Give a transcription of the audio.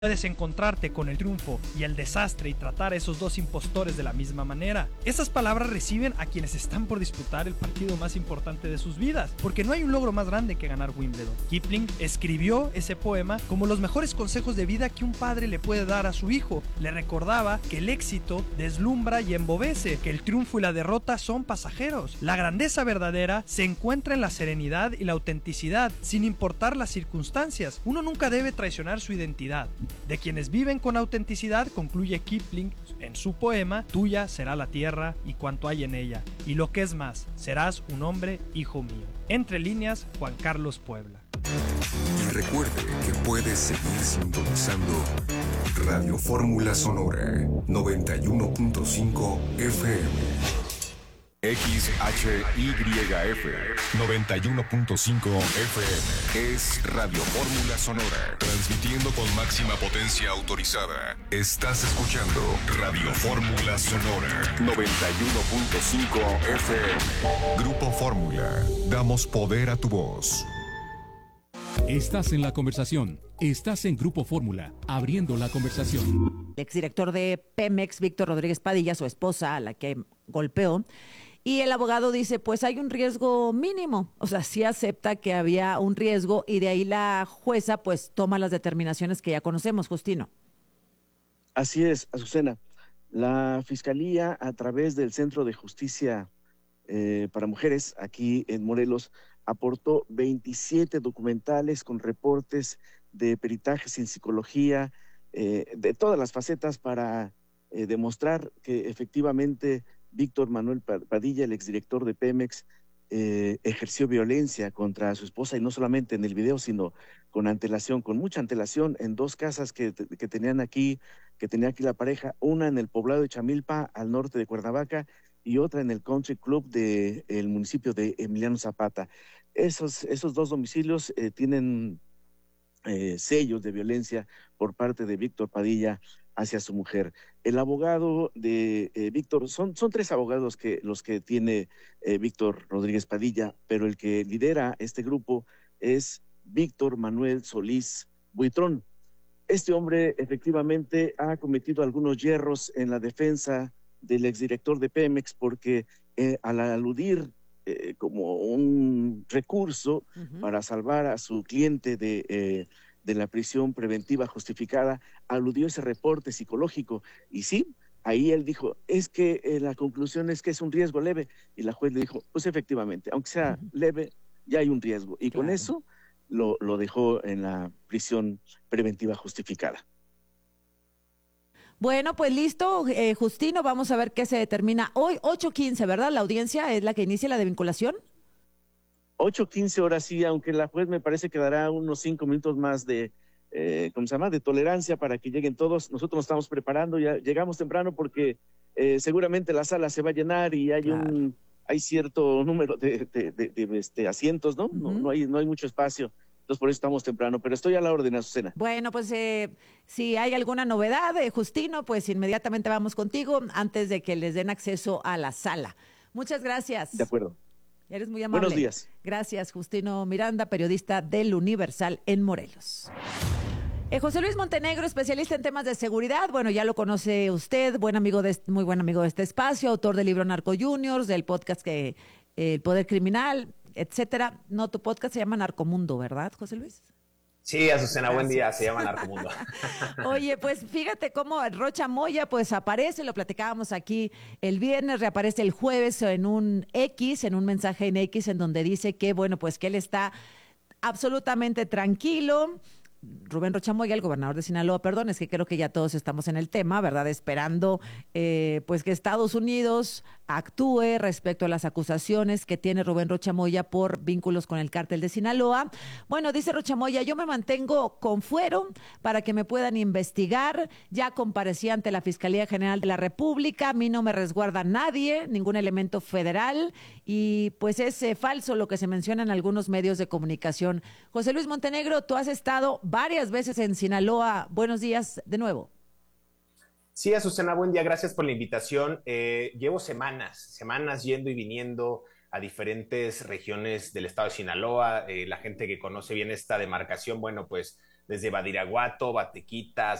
Puedes encontrarte con el triunfo y el desastre y tratar a esos dos impostores de la misma manera. Esas palabras reciben a quienes están por disputar el partido más importante de sus vidas, porque no hay un logro más grande que ganar Wimbledon. Kipling escribió ese poema como los mejores consejos de vida que un padre le puede dar a su hijo. Le recordaba que el éxito deslumbra y embobece, que el triunfo y la derrota son pasajeros. La grandeza verdadera se encuentra en la serenidad y la autenticidad, sin importar las circunstancias. Uno nunca debe traicionar su identidad. De quienes viven con autenticidad, concluye Kipling en su poema, tuya será la tierra y cuanto hay en ella, y lo que es más, serás un hombre, hijo mío. Entre líneas, Juan Carlos Puebla. Y recuerde que puedes seguir sintonizando Radio Fórmula Sonora 91.5 FM. XHYF 91.5 FM es Radio Fórmula Sonora, transmitiendo con máxima potencia autorizada. Estás escuchando Radio Fórmula Sonora 91.5 FM. Grupo Fórmula, damos poder a tu voz. Estás en la conversación. Estás en Grupo Fórmula, abriendo la conversación. El exdirector de Pemex, Víctor Rodríguez Padilla, su esposa, a la que golpeó. Y el abogado dice, pues hay un riesgo mínimo. O sea, sí acepta que había un riesgo y de ahí la jueza pues toma las determinaciones que ya conocemos, Justino. Así es, Azucena. La Fiscalía, a través del Centro de Justicia para Mujeres, aquí en Morelos, aportó 27 documentales con reportes de peritajes en psicología, de todas las facetas para demostrar que efectivamente Víctor Manuel Padilla, el exdirector de Pemex, ejerció violencia contra su esposa, y no solamente en el video, sino con antelación, con mucha antelación, en dos casas que tenía aquí la pareja, una en el poblado de Chamilpa, al norte de Cuernavaca, y otra en el Country Club del municipio de Emiliano Zapata. Esos dos domicilios tienen sellos de violencia por parte de Víctor Padilla hacia su mujer. El abogado de Víctor, son tres abogados los que tiene Víctor Rodríguez Padilla, pero el que lidera este grupo es Víctor Manuel Solís Buitrón. Este hombre efectivamente ha cometido algunos yerros en la defensa del exdirector de Pemex, porque al aludir como un recurso para salvar a su cliente de la prisión preventiva justificada, aludió ese reporte psicológico. Y sí, ahí él dijo, es que la conclusión es que es un riesgo leve. Y la juez le dijo, pues efectivamente, aunque sea leve, ya hay un riesgo. Y con eso lo dejó en la prisión preventiva justificada. Bueno, pues listo, Justino, vamos a ver qué se determina hoy, 8:15, ¿verdad? La audiencia es la que inicia la de vinculación. 8:15 horas, sí, aunque la juez me parece que dará unos 5 minutos más de, ¿cómo se llama?, de tolerancia para que lleguen todos. Nosotros nos estamos preparando, ya llegamos temprano porque seguramente la sala se va a llenar y hay hay cierto número de asientos, ¿no? No hay mucho espacio. Entonces, por eso estamos temprano, pero estoy a la orden, Azucena. Bueno, pues si hay alguna novedad, Justino, pues inmediatamente vamos contigo antes de que les den acceso a la sala. Muchas gracias. De acuerdo. Eres muy amable. Buenos días. Gracias, Justino Miranda, periodista del Universal en Morelos. José Luis Montenegro, especialista en temas de seguridad. Bueno, ya lo conoce usted, muy buen amigo de este espacio, autor del libro Narco Juniors, del podcast El Poder Criminal, etcétera. No, tu podcast se llama Narcomundo, ¿verdad, José Luis? Sí, Azucena, buen día, se llama Narcomundo. Oye, pues fíjate cómo Rocha Moya pues aparece, lo platicábamos aquí el viernes, reaparece el jueves en un mensaje en X, en donde dice que, bueno, pues que él está absolutamente tranquilo. Rubén Rocha Moya, el gobernador de Sinaloa, perdón, es que creo que ya todos estamos en el tema, ¿verdad? Esperando pues que Estados Unidos actúe respecto a las acusaciones que tiene Rubén Rocha Moya por vínculos con el cártel de Sinaloa. Bueno, dice Rocha Moya, yo me mantengo con fuero para que me puedan investigar, ya comparecí ante la Fiscalía General de la República, a mí no me resguarda nadie, ningún elemento federal, y pues es falso lo que se menciona en algunos medios de comunicación. José Luis Montenegro, tú has estado varias veces en Sinaloa. Buenos días de nuevo. Sí, Azucena, buen día, gracias por la invitación. Llevo semanas yendo y viniendo a diferentes regiones del estado de Sinaloa. La gente que conoce bien esta demarcación, bueno, pues desde Badiraguato, Batequitas,